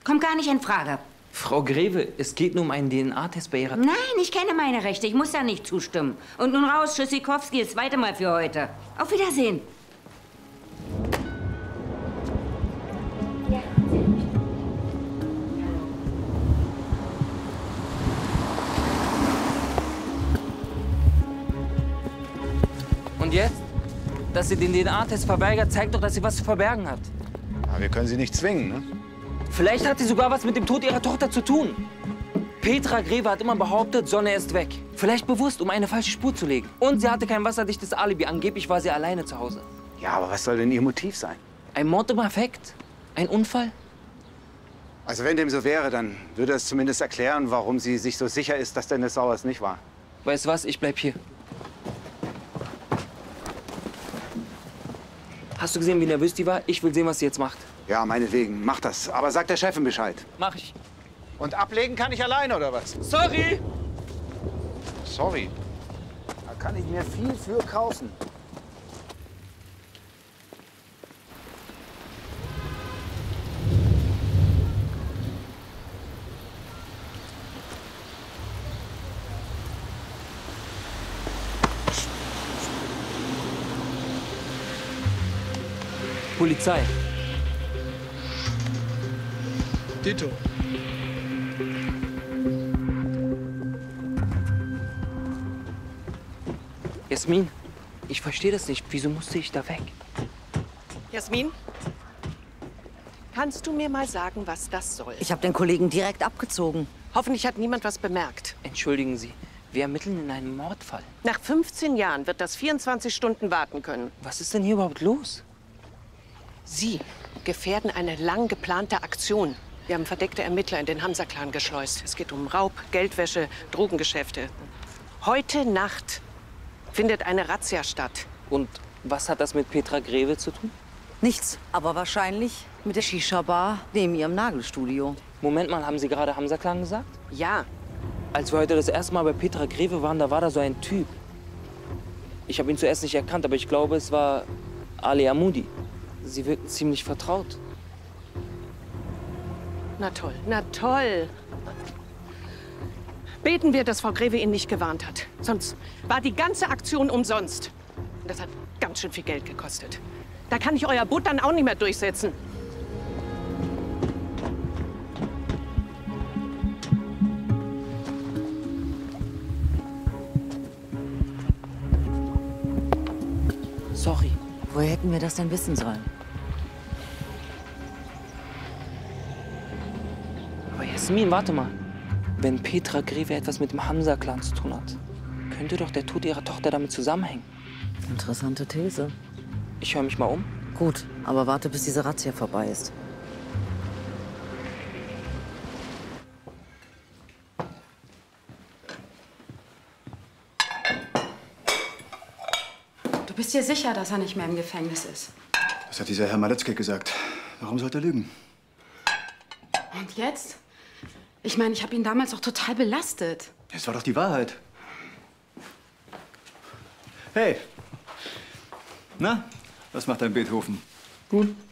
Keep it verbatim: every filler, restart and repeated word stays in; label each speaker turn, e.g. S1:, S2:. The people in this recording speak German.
S1: Kommt gar nicht in Frage.
S2: Frau Greve, es geht nur um einen D N A-Test bei Ihrer...
S1: Nein, ich kenne meine Rechte. Ich muss da nicht zustimmen. Und nun raus, Tschüssikowski, das zweite Mal für heute. Auf Wiedersehen.
S2: Und jetzt? Dass sie den D N A-Test verweigert, zeigt doch, dass sie was zu verbergen hat.
S3: Ja, wir können sie nicht zwingen, ne?
S2: Vielleicht hat sie sogar was mit dem Tod ihrer Tochter zu tun. Petra Greve hat immer behauptet, Sonne ist weg. Vielleicht bewusst, um eine falsche Spur zu legen. Und sie hatte kein wasserdichtes Alibi. Angeblich war sie alleine zu Hause.
S3: Ja, aber was soll denn ihr Motiv sein?
S2: Ein Mord im Affekt? Ein Unfall?
S3: Also wenn dem so wäre, dann würde es zumindest erklären, warum sie sich so sicher ist, dass Dennis Sauer es nicht war.
S2: Weißt du was? Ich bleib hier. Hast du gesehen, wie nervös die war? Ich will sehen, was sie jetzt macht.
S3: Ja, meinetwegen. Mach das. Aber sag der Chefin Bescheid.
S2: Mach ich.
S3: Und ablegen kann ich alleine, oder was?
S2: Sorry!
S3: Sorry. Da kann ich mir viel für kaufen.
S2: Polizei.
S4: Ditto.
S2: Jasmin, ich verstehe das nicht. Wieso musste ich da weg?
S5: Jasmin, kannst du mir mal sagen, was das soll?
S6: Ich habe den Kollegen direkt abgezogen.
S5: Hoffentlich hat niemand was bemerkt.
S2: Entschuldigen Sie, wir ermitteln in einem Mordfall.
S5: Nach fünfzehn Jahren wird das vierundzwanzig Stunden warten können.
S2: Was ist denn hier überhaupt los?
S5: Sie gefährden eine lang geplante Aktion. Wir haben verdeckte Ermittler in den Hansa-Clan geschleust. Es geht um Raub, Geldwäsche, Drogengeschäfte. Heute Nacht findet eine Razzia statt.
S2: Und was hat das mit Petra Greve zu tun?
S6: Nichts, aber wahrscheinlich mit der Shisha-Bar neben ihrem Nagelstudio.
S2: Moment mal, haben Sie gerade Hansa-Clan gesagt?
S5: Ja,
S2: Als wir heute das erste Mal bei Petra Greve waren, da war da so ein Typ. Ich habe ihn zuerst nicht erkannt, aber ich glaube, es war Ali Amoudi. Sie wirken ziemlich vertraut.
S5: na toll, na toll. Beten wir, dass Frau Greve ihn nicht gewarnt hat. Sonst war die ganze Aktion umsonst. Und das hat ganz schön viel Geld gekostet. Da kann ich euer Boot dann auch nicht mehr durchsetzen.
S2: Sorry.
S6: Woher hätten wir das denn wissen sollen?
S2: Aber Jasmin, warte mal. Wenn Petra Greve etwas mit dem Hansa-Clan zu tun hat, könnte doch der Tod ihrer Tochter damit zusammenhängen.
S6: Interessante These.
S2: Ich höre mich mal um.
S6: Gut, aber warte, bis diese Razzia vorbei ist.
S7: Du bist dir sicher, dass er nicht mehr im Gefängnis ist?
S4: Das hat dieser Herr Maletzke gesagt. Warum sollte er lügen?
S7: Und jetzt? Ich meine, ich habe ihn damals auch total belastet.
S4: Das war doch die Wahrheit. Hey. Na, was macht dein Beethoven? Gut.